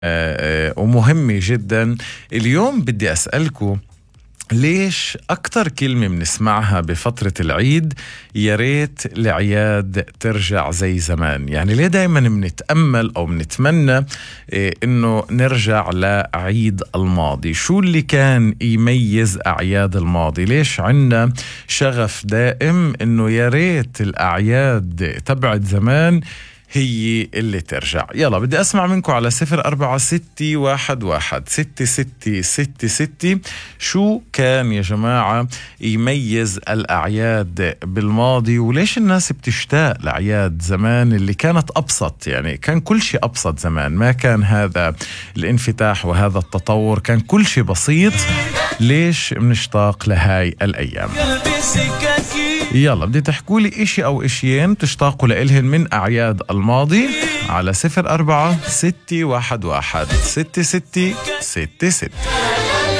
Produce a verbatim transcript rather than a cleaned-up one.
آه، ومهمة جدا. اليوم بدي أسألكم، ليش أكتر كلمة بنسمعها بفترة العيد يا ريت الأعياد ترجع زي زمان؟ يعني ليه دايما بنتأمل أو بنتمنى إيه إنه نرجع لعيد الماضي؟ شو اللي كان يميز أعياد الماضي؟ ليش عنا شغف دائم إنه يا ريت الأعياد تبعد زمان هي اللي ترجع؟ يلا بدي أسمع منكم على صفر أربعة ستة واحد واحد ستة ستة ستة ستة. شو كان يا جماعة يميز الأعياد بالماضي؟ وليش الناس بتشتاق لأعياد زمان اللي كانت أبسط؟ يعني كان كل شيء أبسط زمان، ما كان هذا الانفتاح وهذا التطور، كان كل شيء بسيط. ليش بنشتاق لهاي الأيام؟ يلا بدي تحكوا لي إشي أو إشيين تشتاقوا لإلهن من أعياد الماضي على صفر أربعة ستة واحد واحد ستة ستة ستة ستة.